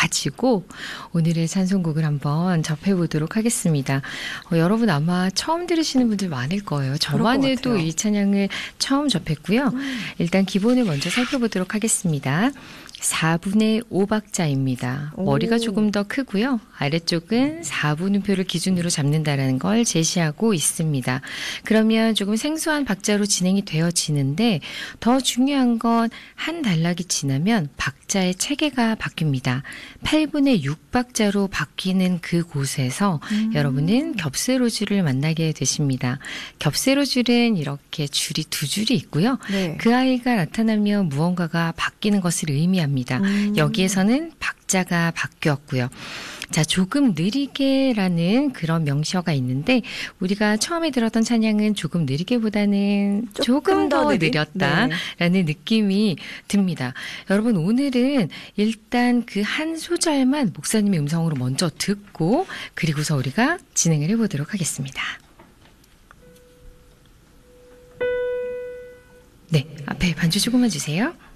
가지고 오늘의 찬송곡을 한번 접해보도록 하겠습니다. 여러분 아마 처음 들으시는 분들 많을 거예요. 저만 해도 이 찬양을 처음 접했고요. 일단 기본을 먼저 살펴보도록 하겠습니다. 4분의 5박자입니다. 머리가 조금 더 크고요. 아래쪽은 4분음표를 기준으로 잡는다는 걸 제시하고 있습니다. 그러면 조금 생소한 박자로 진행이 되어지는데 더 중요한 건 한 단락이 지나면 박자의 체계가 바뀝니다. 8분의 6박자로 바뀌는 그곳에서 여러분은 겹세로줄을 만나게 되십니다. 겹세로줄은 이렇게 줄이 두 줄이 있고요. 네. 그 아이가 나타나면 무언가가 바뀌는 것을 의미합니다. 여기에서는 박자가 바뀌었고요. 자, 조금 느리게라는 그런 명시어가 있는데 우리가 처음에 들었던 찬양은 조금 느리게보다는 조금 더 느렸다라는 네. 느낌이 듭니다. 여러분 오늘은 일단 그 한 소절만 목사님의 음성으로 먼저 듣고 그리고서 우리가 진행을 해보도록 하겠습니다. 네, 앞에 반주 조금만 주세요.